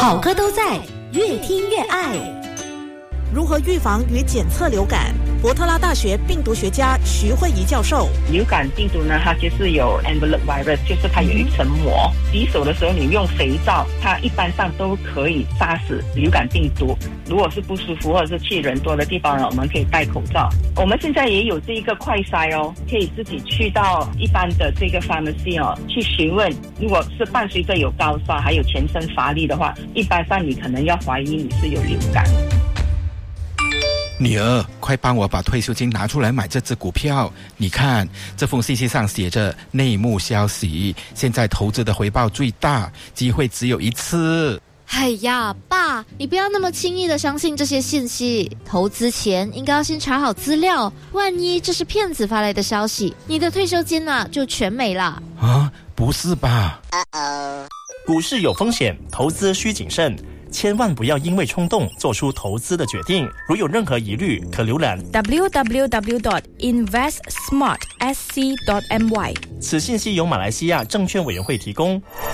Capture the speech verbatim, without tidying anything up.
好歌都在，越听越爱。 如何预防与检测流感？伯特拉大学病毒学家徐慧仪教授， 流感病毒呢，它就是有 envelope virus， 就是它有一层膜。洗手的时候你用肥皂，它一般上都可以杀死流感病毒。如果是不舒服或者是去人多的地方呢，我们可以戴口罩。我们现在也有这一个快筛哦，可以自己去到一般的这个 pharmacy 哦，去询问。如果是伴随着有高烧还有全身乏力的话，一般上你可能要怀疑你是有流感。 女儿，快帮我把退休金拿出来买这只股票。你看，这封信息上写着内幕消息，现在投资的回报最大，机会只有一次。 哎呀，爸，你不要那么轻易的相信这些信息。投资前应该要先查好资料，万一这是骗子发来的消息，你的退休金啊就全没了。 啊，不是吧？ 股市有风险，投资需谨慎。千万不要因为冲动做出投资的决定。如有任何疑虑，可浏览 w w w dot invest smart s c dot m y。 此信息由马来西亚证券委员会提供。